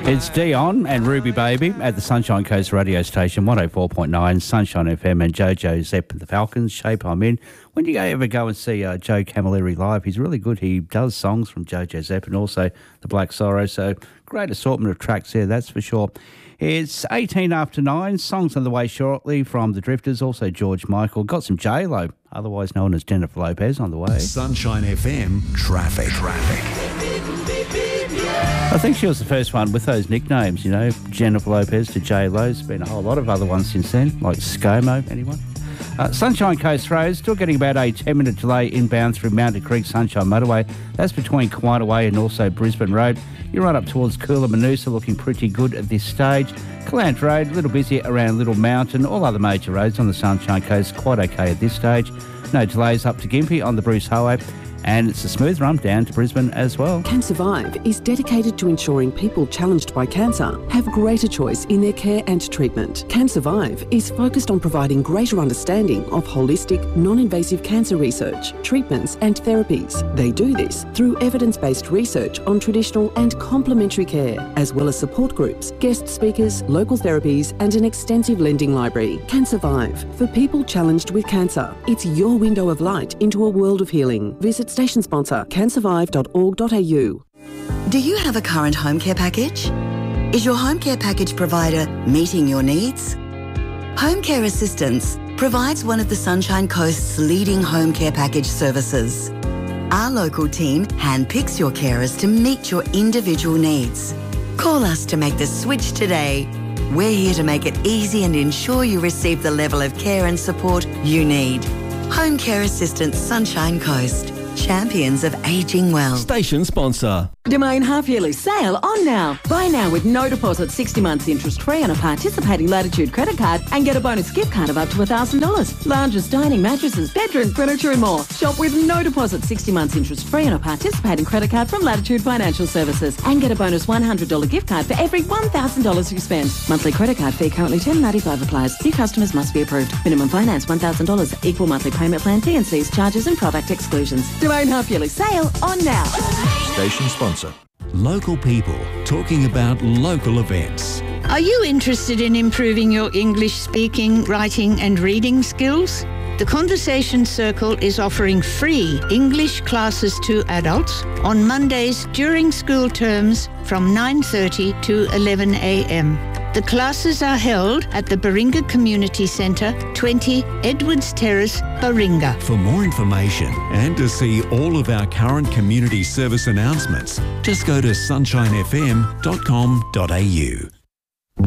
It's Dion and Ruby Baby at the Sunshine Coast radio station, 104.9 Sunshine FM, and Jojo Zepp and the Falcons, Shape I'm In. When you ever go and see Joe Camilleri live, he's really good. He does songs from Jojo Zepp and also the Black Sorrow, so great assortment of tracks there, that's for sure. It's 18 after 9, songs on the way shortly from the Drifters, also George Michael. Got some J-Lo, otherwise known as Jennifer Lopez, on the way. Sunshine FM Traffic. I think she was the first one with those nicknames, you know, Jennifer Lopez to J-Lo. There's been a whole lot of other ones since then, like ScoMo, anyone? Sunshine Coast Road, still getting about a 10-minute delay inbound through Mountain Creek Sunshine Motorway. That's between Quina Way and also Brisbane Road. You run up towards Coolamoosa, looking pretty good at this stage. Calant Road, a little busy around Little Mountain. All other major roads on the Sunshine Coast, quite okay at this stage. No delays up to Gympie on the Bruce Highway. And it's a smooth run down to Brisbane as well. CanSurvive is dedicated to ensuring people challenged by cancer have greater choice in their care and treatment. CanSurvive is focused on providing greater understanding of holistic, non-invasive cancer research, treatments and therapies. They do this through evidence-based research on traditional and complementary care, as well as support groups, guest speakers, local therapies and an extensive lending library. CanSurvive, for people challenged with cancer. It's your window of light into a world of healing. Visit station sponsor cansurvive.org.au. Do you have a current home care package? Is your home care package provider meeting your needs? Home Care Assistance provides one of the Sunshine Coast's leading home care package services. Our local team handpicks your carers to meet your individual needs. Call us to make the switch today. We're here to make it easy and ensure you receive the level of care and support you need. Home Care Assistance Sunshine Coast. Champions of ageing well. Station sponsor. Domain half-yearly sale on now. Buy now with no deposit, 60 months interest-free on a participating Latitude credit card and get a bonus gift card of up to $1,000. Lounges, dining, mattresses, bedroom furniture and more. Shop with no deposit, 60 months interest-free on a participating credit card from Latitude Financial Services and get a bonus $100 gift card for every $1,000 you spend. Monthly credit card fee currently $10.95 applies. New customers must be approved. Minimum finance $1,000. Equal monthly payment plan, T&Cs, charges and product exclusions. Domain half-yearly sale on now. Station sponsor. Local people talking about local events. Are you interested in improving your English speaking, writing and reading skills? The Conversation Circle is offering free English classes to adults on Mondays during school terms from 9:30 to 11 a.m. The classes are held at the Baringa Community Centre, 20 Edwards Terrace, Baringa. For more information and to see all of our current community service announcements, just go to sunshinefm.com.au.